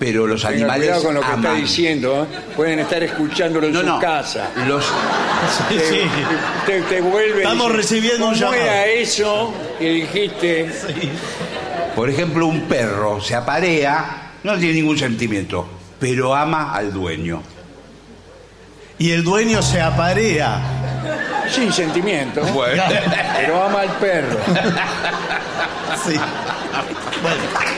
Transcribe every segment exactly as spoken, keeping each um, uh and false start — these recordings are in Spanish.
pero los Tenga animales cuidado con lo que aman. está diciendo, ¿eh? Pueden estar escuchándolo en No, su no. casa. Los, Sí, Te, sí. te, te vuelve Estamos dice, recibiendo un ¿cómo llamado? era eso que dijiste? por ejemplo, un perro se aparea, no tiene ningún sentimiento, pero ama al dueño. Y el dueño se aparea. Sin sentimiento, Bueno. pero ama al perro. Sí. Bueno.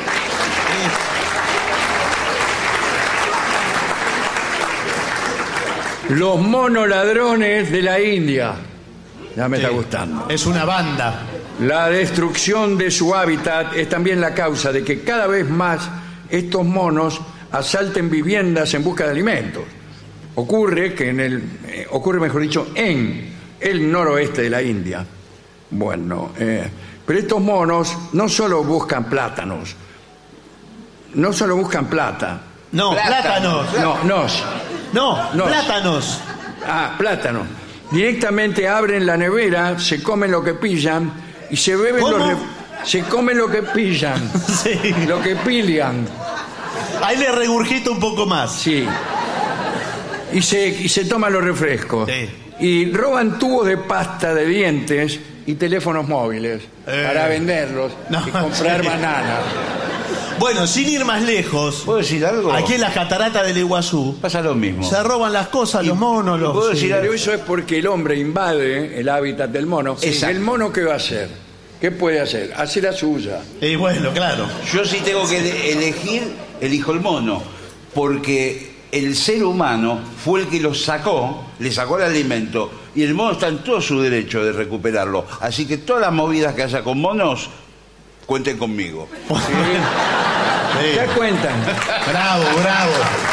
Los monoladrones de la India. Ya me Sí. está gustando. Es una banda. La destrucción de su hábitat es también la causa de que cada vez más estos monos asalten viviendas en busca de alimentos. Ocurre que en el eh, ocurre mejor dicho en el noroeste de la India. Bueno, eh, pero estos monos no solo buscan plátanos, no solo buscan plata. No, Plátanos. plátanos. No, nos. No, No. plátanos. Ah, plátano. Directamente abren la nevera, se comen lo que pillan y se beben ¿Cómo? los... re- Se comen lo que pillan, Sí. lo que pillan, Ahí le regurgito un poco más. sí. Y se, y se toman los refrescos. Sí. Y roban tubos de pasta de dientes y teléfonos móviles Eh. para venderlos No, y comprar sí. bananas. Bueno, sin ir más lejos, ¿Puedo decir algo? aquí en las cataratas del Iguazú Pasa lo mismo. se roban las cosas, los monos, los... ¿puedo decir Pero eso es porque el hombre invade el hábitat del mono. Exacto. ¿El mono qué va a hacer? ¿Qué puede hacer? Hace la suya. Y bueno, claro. Yo sí tengo que de- elegir, elijo el mono, porque el ser humano fue el que lo sacó, le sacó el alimento, y el mono está en todo su derecho de recuperarlo. Así que todas las movidas que haya con monos, cuenten conmigo. Sí. ¿Qué cuentan? Bravo, bravo.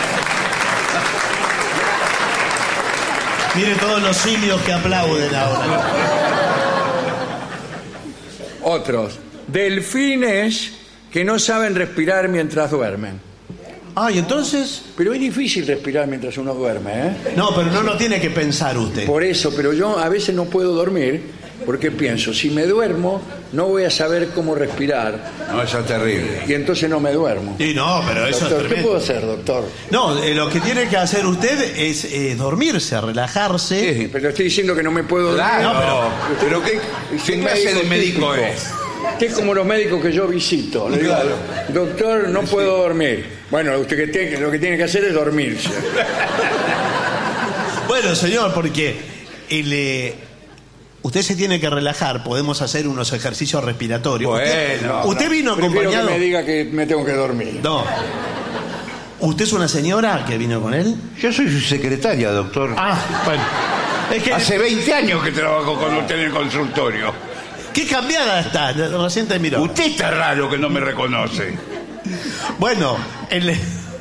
Mire todos los simios que aplauden ahora. Otros. Delfines que no saben respirar mientras duermen. Ay, entonces... Pero es difícil respirar mientras uno duerme, ¿eh? No, pero no lo tiene que pensar usted. Por eso, pero yo a veces no puedo dormir porque pienso, si me duermo, no voy a saber cómo respirar No, eso es terrible. y entonces no me duermo. Sí, no, pero eso Doctor, es ¿qué tremendo. puedo hacer, doctor? No, eh, lo que tiene que hacer usted es eh, dormirse, relajarse. Sí. Pero estoy diciendo que no me puedo dormir. Claro, No, pero- pero ¿qué, qué clase de médico típico. es? Usted es como los médicos que yo visito. Le digo, Claro. doctor, no puedo dormir. Bueno, usted que tiene- lo que tiene que hacer es dormirse. Bueno, señor, porque el, eh, usted se tiene que relajar. Podemos hacer unos ejercicios respiratorios. Usted- Bueno, usted, vino Prefiero acompañado. que me diga que me tengo que dormir. No. ¿Usted es una señora que vino con él? Yo soy su secretaria, doctor. Ah, bueno. Es que, Hace veinte años que trabajo con usted en el consultorio. ¿qué cambiada está? Recién te miró. Usted está raro que no me reconoce. Bueno, el-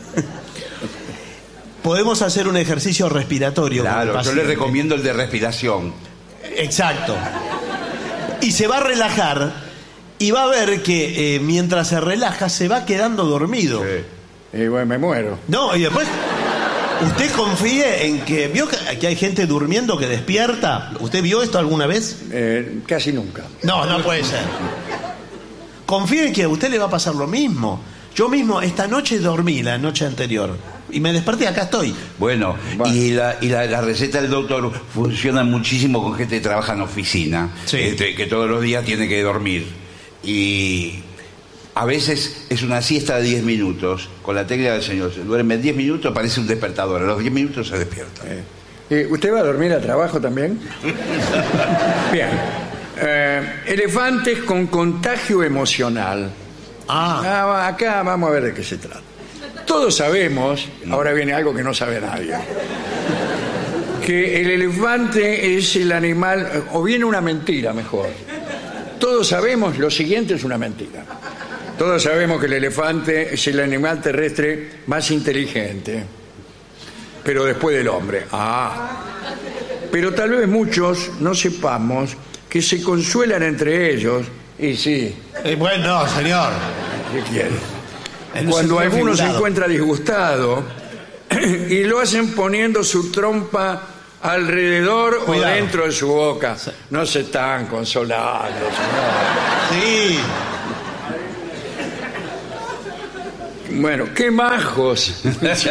podemos hacer un ejercicio respiratorio. con el Claro, yo le paciente. recomiendo el de respiración. Exacto. Y se va a relajar y va a ver que eh, mientras se relaja se va quedando dormido. Y bueno, me muero. No, y después usted confíe en que vio que aquí hay gente durmiendo que despierta. ¿Usted vio esto alguna vez? Eh, casi nunca. No, no puede ser. Confíe en que a usted le va a pasar lo mismo. Yo mismo esta noche dormí la noche anterior y me desperté, acá estoy. Bueno, Bueno. y, la, y la, la receta del doctor funciona muchísimo con gente que trabaja en oficina, Sí. este, que todos los días tiene que dormir. Y a veces es una siesta de diez minutos. Con la técnica del señor, se duerme diez minutos, parece un despertador. A los diez minutos se despierta. Eh, eh, ¿Usted va a dormir a trabajo también? Bien. Eh, elefantes con contagio emocional. Ah, Ah, acá vamos a ver de qué se trata. Todos sabemos, ahora viene algo que no sabe nadie, que el elefante es el animal, o viene una mentira mejor. Todos sabemos, lo siguiente es una mentira. Todos sabemos que el elefante es el animal terrestre más inteligente, pero después del hombre. Ah. Pero tal vez muchos no sepamos que se consuelan entre ellos, y sí, eh, bueno, no, señor. ¿qué quiere? En un Cuando sentido alguno se figurado. encuentra disgustado y lo hacen poniendo su trompa alrededor Cuidado. o dentro de su boca. No se están consolando, señor. Sí. Bueno, qué majos.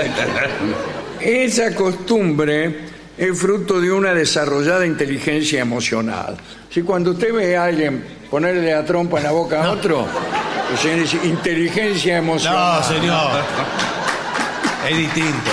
Esa costumbre es fruto de una desarrollada inteligencia emocional. Si cuando usted ve a alguien ponerle la trompa en la boca a no. otro, pues es inteligencia emocional. No, señor. Es distinto.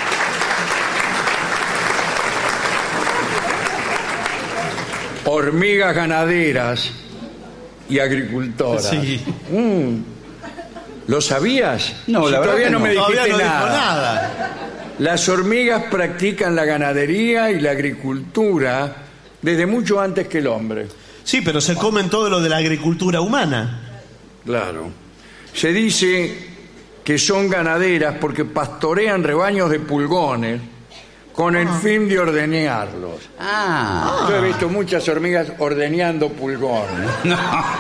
Hormigas ganaderas y agricultoras. Sí. Mm. ¿Lo sabías? No, si la verdad todavía que no no. me dijiste Todavía no dijo nada. nada. Las hormigas practican la ganadería y la agricultura desde mucho antes que el hombre. Sí, pero se comen todo lo de la agricultura humana. Claro. Se dice que son ganaderas porque pastorean rebaños de pulgones con el fin de ordeñarlos. Ah. Yo he visto muchas hormigas ordeñando pulgones. No.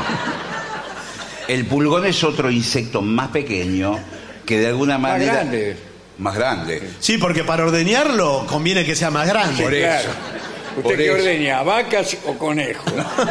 El pulgón es otro insecto más pequeño que de alguna Más manera... grande. Más grande. Sí, porque para ordeñarlo conviene que sea más grande. Sí, Por claro. eso. ¿Usted Por qué eso. ordeña, vacas o conejos?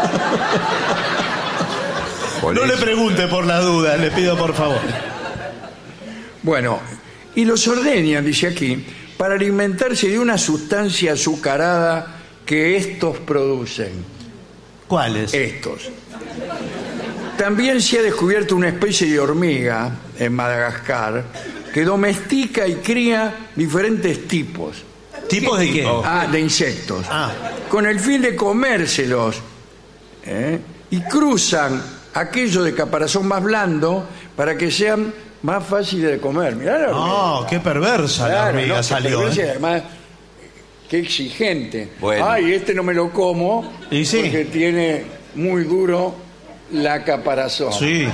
Por No le eso. pregunte por la duda, le pido por favor. Bueno, y los ordeñan, dice aquí, para alimentarse de una sustancia azucarada que estos producen. ¿Cuáles? Estos. También se ha descubierto una especie de hormiga en Madagascar que domestica y cría diferentes tipos. ¿Tipos de qué? Ah, de insectos. Ah. Con el fin de comérselos. ¿eh? Y cruzan aquello de caparazón más blando para que sean más fáciles de comer. Mirá la hormiga. No, qué perversa la Claro, hormiga ¿no? Qué salió. perversa y ¿eh? además, qué exigente. Bueno. Ay, este no me lo como Y sí. porque tiene muy duro la caparazón. Sí.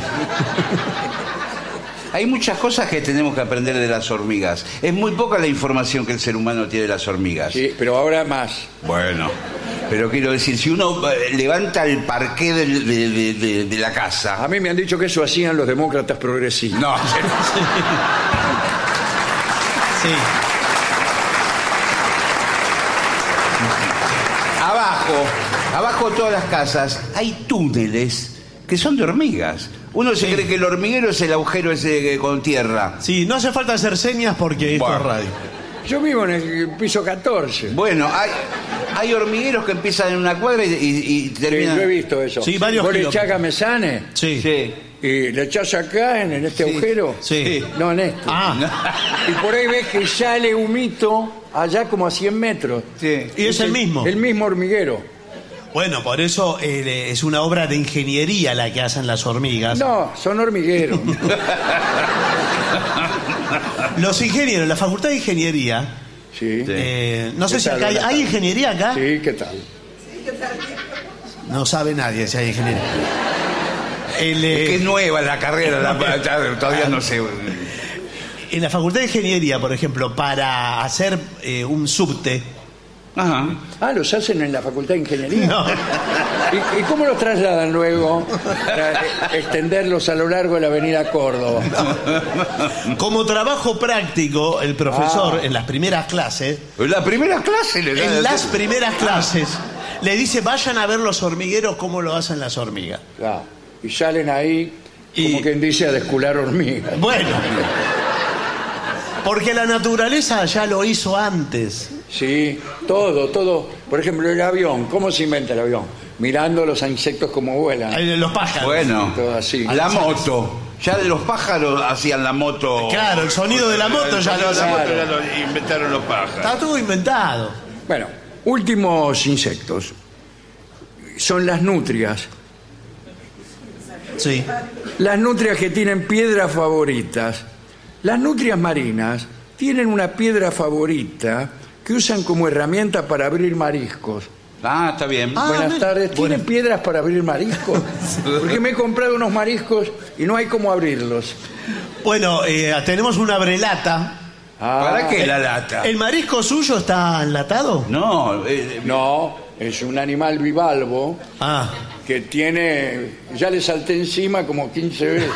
Hay muchas cosas que tenemos que aprender de las hormigas. Es muy poca la información que el ser humano tiene de las hormigas. Sí, pero ahora más. Bueno, pero quiero decir, si uno eh, levanta el parqué del- de, de- de- de la casa... A mí me han dicho que eso hacían los demócratas progresistas. No, Sí. abajo, abajo de todas las casas hay túneles que son de hormigas. Uno se Sí. cree que el hormiguero es el agujero ese que- con tierra. Sí, no hace falta hacer señas porque esto Bueno. es radio. Yo vivo en el piso catorce. Bueno, hay, hay hormigueros que empiezan en una cuadra y, y- y Sí, terminan... yo he visto eso. Sí, varios Vos le kilómetros. echás camesane Sí. Sí. y le echás acá en, en este Sí. agujero. Sí. No, en este. Ah, Y por ahí ves que sale humito allá como a cien metros. Sí. y es el mismo. El mismo hormiguero. Bueno, por eso eh, es una obra de ingeniería la que hacen las hormigas. No, son hormigueros. Los ingenieros, la Facultad de Ingeniería, Sí. Sí, eh, no sé ¿Qué si tal? acá hay, Buenas ¿hay tardes. ingeniería acá. ¿qué tal? No sabe nadie si hay ingeniería. El, eh, Es que es nueva la carrera, la- ya- todavía no sé. en la Facultad de Ingeniería, por ejemplo, para hacer eh, un subte. Ajá. Ah, ¿los hacen en la Facultad de Ingeniería? No. ¿Y, y cómo los trasladan luego para eh, extenderlos a lo largo de la avenida Córdoba? Como trabajo práctico, el profesor Ah. en las primeras clases, La primera clase le da- en las primeras clases, le dice, vayan a ver los hormigueros cómo lo hacen las hormigas. Claro. Y salen ahí, como Y- quien dice, a descular hormigas. Bueno, porque la naturaleza ya lo hizo antes. Sí, todo, todo. Por ejemplo, el avión. ¿Cómo se inventa el avión? Mirando los insectos como vuelan. Eh, Los pájaros. Bueno, Todo así. la moto. Ya de los pájaros hacían la moto. Claro, el sonido de la moto El ya sonido lo de la moto sabe. ya lo inventaron los pájaros. Está todo inventado. Bueno, últimos insectos. Son las nutrias. Sí. Las nutrias que tienen piedras favoritas. Las nutrias marinas tienen una piedra favorita que usan como herramienta para abrir mariscos. Ah, está bien. Ah, Buenas mira. tardes. ¿Tienen piedras para abrir mariscos? Porque me he comprado unos mariscos y no hay cómo abrirlos. Bueno, eh, tenemos una abrelata. Ah, ¿Para qué la lata? ¿El marisco suyo está enlatado? No, eh, No, es un animal bivalvo Ah, que tiene... Ya le salté encima como quince veces.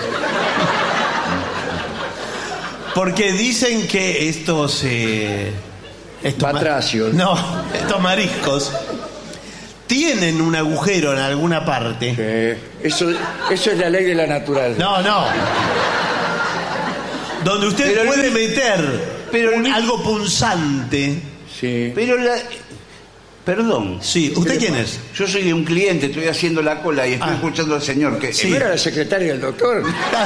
porque dicen que estos... eh, estos ma- Batracios. No, estos mariscos tienen un agujero en alguna parte. Eh, eso, eso es la ley de la naturaleza. No, no. donde usted Pero puede el- meter pero un- el- algo punzante. Sí. Pero la... Perdón. Sí, ¿usted quién es? Yo soy un cliente, estoy haciendo la cola y estoy Ah. escuchando al señor que... Sí. ¿No era la secretaria del doctor?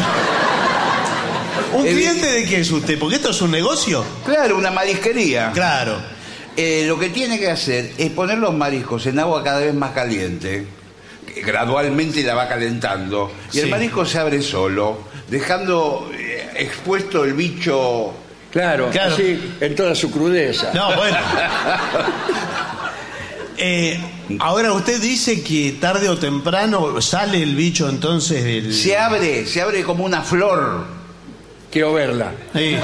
¿Un Eh, cliente de qué es usted? Porque esto es un negocio. Claro, una marisquería. Claro. Eh, lo que tiene que hacer es poner los mariscos en agua cada vez más caliente, que gradualmente la va calentando, y Sí. el marisco se abre solo, dejando eh, expuesto el bicho. Claro, Claro. así en toda su crudeza. No, bueno. Eh, ahora usted dice que tarde o temprano sale el bicho entonces del... Se abre, se abre como una flor. Quiero verla. Sí.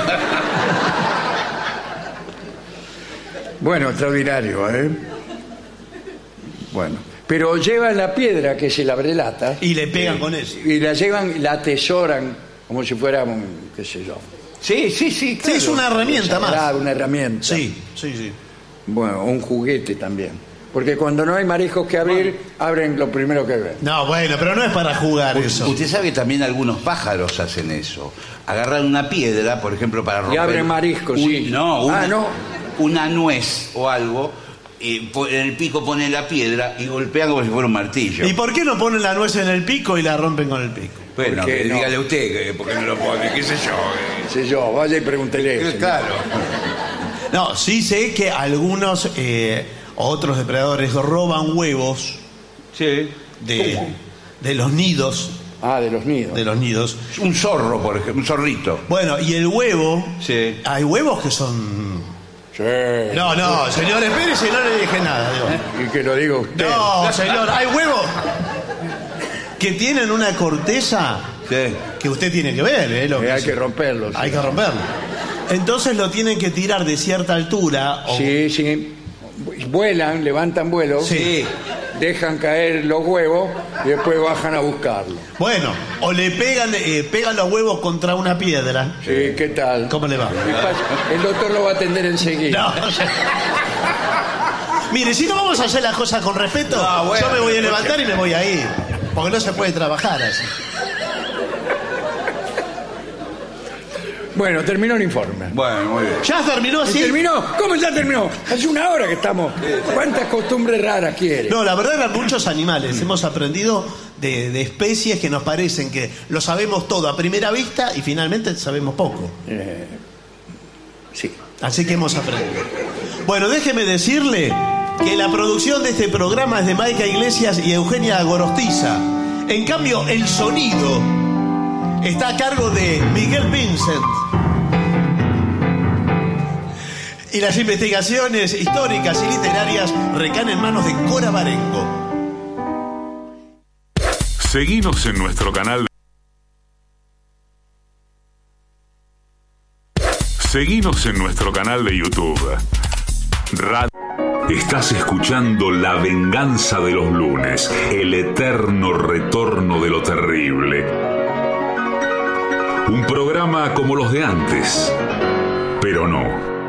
Bueno, extraordinario, ¿eh? Bueno, pero llevan la piedra, que es el abrelata, Y le pegan con eso. y la llevan, la atesoran como si fuera un, qué sé yo. Sí, sí, sí. Sí, claro. es una herramienta más. Sagrado, una herramienta. Sí, sí, sí. Bueno, un juguete también. Porque cuando no hay mariscos que abrir, abren lo primero que ven. No, bueno, pero no es para jugar eso. Usted sabe que también algunos pájaros hacen eso. Agarran una piedra, por ejemplo, para romper... abren mariscos, un- sí. No, una, Ah, no. una nuez o algo, y po- en el pico pone la piedra y golpean como si fuera un martillo. ¿Y por qué no ponen la nuez en el pico y la rompen con el pico? Bueno, ¿Por qué que no? dígale usted, que- ¿por qué no lo pone? ¿Qué sé yo? Qué sé yo, vaya y pregúntele. Eh, señor. Claro. No, sí sé que algunos eh, otros depredadores roban huevos Sí. de, de los nidos, Ah, de los nidos. de los nidos. Un zorro, por ejemplo, un zorrito. Bueno, y el huevo, Sí. hay huevos que son... Sí. No, no, señor, espérese, no le dije nada. digo. Y que lo diga usted. No, señor, hay huevos que tienen una corteza Sí. que usted tiene que ver, ¿eh? Lo Eh, que hay es- que romperlos. Hay que romperlo. Entonces lo tienen que tirar de cierta altura. O... Sí, sí. Vuelan, levantan vuelo, Sí. dejan caer los huevos y después bajan a buscarlo. Bueno, o le pegan, eh, pegan los huevos contra una piedra. Sí, ¿qué tal? ¿Cómo le va? ¿Qué pasa? El doctor lo va a atender enseguida. No. Mire, si no vamos a hacer las cosas con respeto, No, bueno, yo me voy a pero levantar y me voy a ir. Porque no se puede trabajar así. Bueno, terminó el informe. Bueno, muy bien. ¿Ya terminó ¿Y así? terminó? ¿Cómo ya terminó? Hace una hora que estamos. ¿Cuántas costumbres raras quiere? No, la verdad eran muchos animales. Hemos aprendido de, de especies que nos parecen que lo sabemos todo a primera vista y finalmente sabemos poco. Eh, sí. Así que hemos aprendido. Bueno, déjeme decirle que la producción de este programa es de Maica Iglesias y Eugenia Gorostiza. En cambio, el sonido está a cargo de Miguel Vincent. Y las investigaciones históricas y literarias recaen en manos de Cora Barengo. Seguinos en nuestro canal. Seguinos en nuestro canal de YouTube. Radio. Estás escuchando La Venganza de los Lunes, el eterno retorno de lo terrible. Un programa como los de antes, pero no.